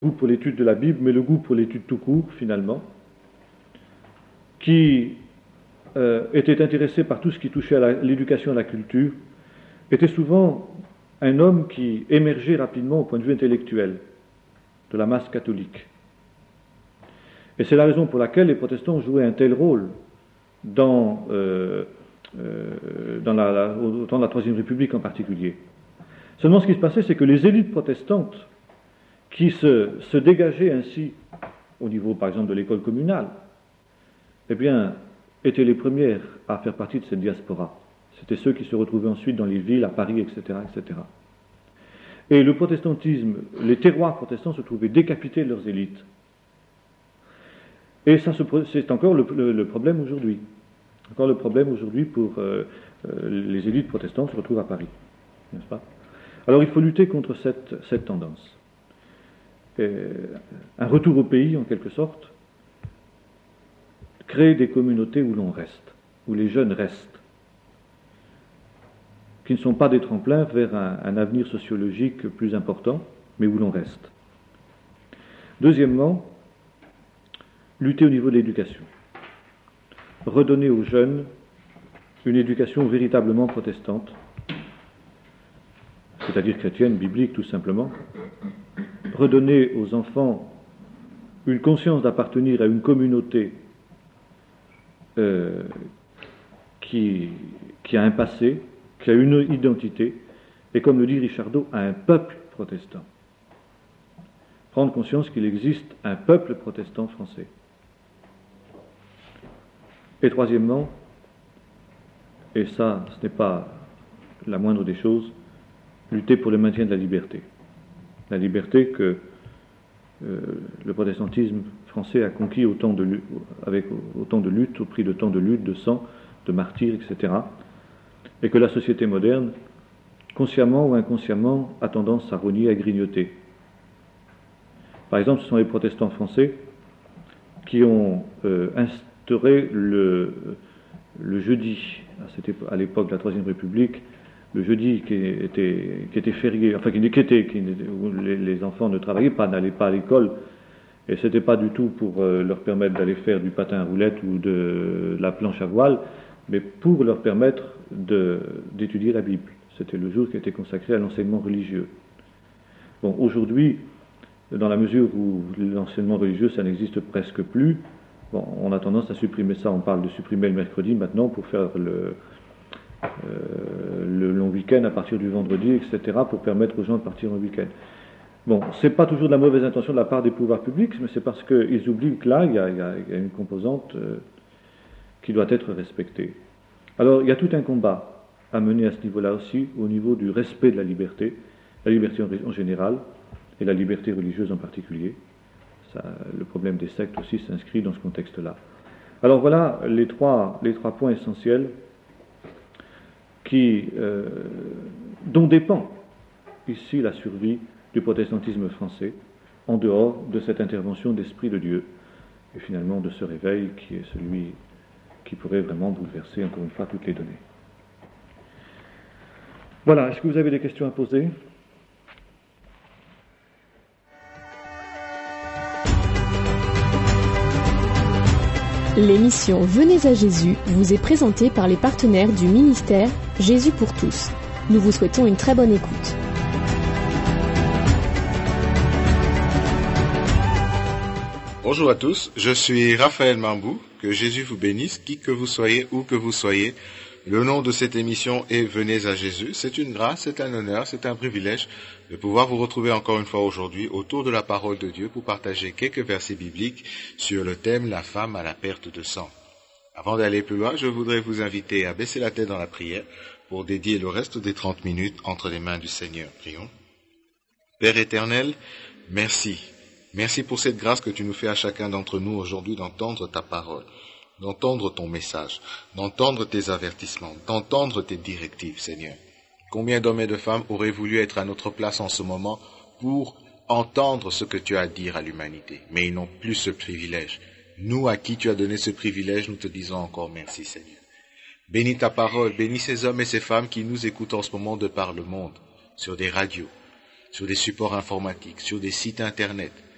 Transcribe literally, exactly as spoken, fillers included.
goût pour l'étude de la Bible, mais le goût pour l'étude tout court, finalement, qui euh, était intéressé par tout ce qui touchait à l'éducation et à la culture, était souvent un homme qui émergeait rapidement au point de vue intellectuel de la masse catholique. Et c'est la raison pour laquelle les protestants jouaient un tel rôle dans, euh, euh, dans la, la, au temps de la Troisième République en particulier. Seulement ce qui se passait, c'est que les élites protestantes qui se, se dégageaient ainsi au niveau, par exemple, de l'école communale, eh bien, étaient les premières à faire partie de cette diaspora. C'était ceux qui se retrouvaient ensuite dans les villes, à Paris, et cetera, et cetera. Et le protestantisme, les terroirs protestants se trouvaient décapités de leurs élites. Et ça, c'est encore le, le, le problème aujourd'hui. Encore le problème aujourd'hui pour euh, euh, les élites protestantes se retrouvent à Paris, n'est-ce pas? Alors il faut lutter contre cette, cette tendance. Et un retour au pays, en quelque sorte, créer des communautés où l'on reste, où les jeunes restent, qui ne sont pas des tremplins vers un, un avenir sociologique plus important, mais où l'on reste. Deuxièmement, lutter au niveau de l'éducation. Redonner aux jeunes une éducation véritablement protestante, c'est-à-dire chrétienne, biblique tout simplement. Redonner aux enfants une conscience d'appartenir à une communauté euh, qui, qui a un passé, qui a une identité, et comme le dit Richardot, à un peuple protestant. Prendre conscience qu'il existe un peuple protestant français. Et troisièmement, et ça, ce n'est pas la moindre des choses, lutter pour le maintien de la liberté. La liberté que euh, le protestantisme français a conquis autant de, avec autant de luttes, au prix de tant de luttes, de sang, de martyrs, et cetera, et que la société moderne, consciemment ou inconsciemment, a tendance à renier, à grignoter. Par exemple, ce sont les protestants français qui ont euh, instauré le, le jeudi, à l'époque de la Troisième République, le jeudi qui était, qui était férié, enfin qui, qui était, qui, où les, les enfants ne travaillaient pas, n'allaient pas à l'école, et ce n'était pas du tout pour euh, leur permettre d'aller faire du patin à roulettes ou de, de la planche à voile, mais pour leur permettre de, d'étudier la Bible. C'était le jour qui était consacré à l'enseignement religieux. Bon, aujourd'hui, dans la mesure où l'enseignement religieux, ça n'existe presque plus, bon, on a tendance à supprimer ça. On parle de supprimer le mercredi maintenant pour faire le, euh, le long week-end à partir du vendredi, et cetera, pour permettre aux gens de partir en week-end. Bon, c'est pas toujours de la mauvaise intention de la part des pouvoirs publics, mais c'est parce qu'ils oublient que là, il y a, il y a, il y a une composante euh, qui doit être respectée. Alors, il y a tout un combat à mener à ce niveau-là aussi, au niveau du respect de la liberté, la liberté en, en général, et la liberté religieuse en particulier. Ça, le problème des sectes aussi s'inscrit dans ce contexte-là. Alors voilà les trois, les trois points essentiels qui, euh, dont dépend ici la survie du protestantisme français, en dehors de cette intervention d'Esprit de Dieu, et finalement de ce réveil qui est celui qui pourrait vraiment bouleverser encore une fois toutes les données. Voilà, est-ce que vous avez des questions à poser ? L'émission Venez à Jésus vous est présentée par les partenaires du ministère Jésus pour tous. Nous vous souhaitons une très bonne écoute. Bonjour à tous, je suis Raphaël Mambou, que Jésus vous bénisse, qui que vous soyez, où que vous soyez. Le nom de cette émission est Venez à Jésus. C'est une grâce, c'est un honneur, c'est un privilège de pouvoir vous retrouver encore une fois aujourd'hui autour de la parole de Dieu pour partager quelques versets bibliques sur le thème « La femme à la perte de sang ». Avant d'aller plus loin, je voudrais vous inviter à baisser la tête dans la prière pour dédier le reste des trente minutes entre les mains du Seigneur. Prions. Père éternel, merci. Merci pour cette grâce que tu nous fais à chacun d'entre nous aujourd'hui d'entendre ta parole, d'entendre ton message, d'entendre tes avertissements, d'entendre tes directives, Seigneur. Combien d'hommes et de femmes auraient voulu être à notre place en ce moment pour entendre ce que tu as à dire à l'humanité, mais ils n'ont plus ce privilège. Nous, à qui tu as donné ce privilège, nous te disons encore merci, Seigneur. Bénis ta parole, bénis ces hommes et ces femmes qui nous écoutent en ce moment de par le monde, sur des radios, sur des supports informatiques, sur des sites internet,